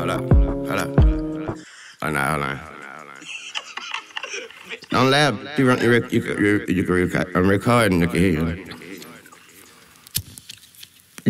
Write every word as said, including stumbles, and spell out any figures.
hold up, hold up. Hold on, hold on. Don't laugh. You, run, you, you, you, you, you, I'm recording. You can hear you.